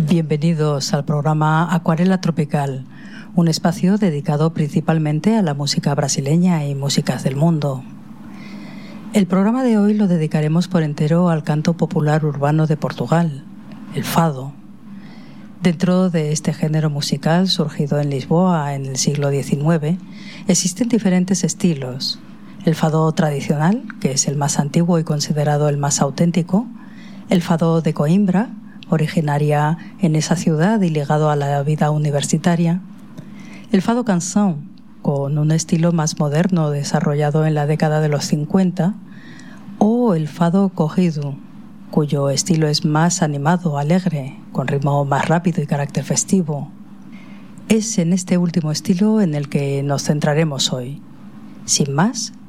Bienvenidos al programa Acuarela Tropical, un espacio dedicado principalmente a la música brasileña y músicas del mundo. El programa de hoy lo dedicaremos por entero al canto popular urbano de Portugal, el fado. Dentro de este género musical surgido en Lisboa en el siglo XIX, existen diferentes estilos. El fado tradicional, que es el más antiguo y considerado el más auténtico, el fado de Coimbra, originaria en esa ciudad y ligado a la vida universitaria, el fado canção, con un estilo más moderno desarrollado en la década de los 50, o el fado corrido, cuyo estilo es más animado, alegre, con ritmo más rápido y carácter festivo. Es en este último estilo en el que nos centraremos hoy. Sin más,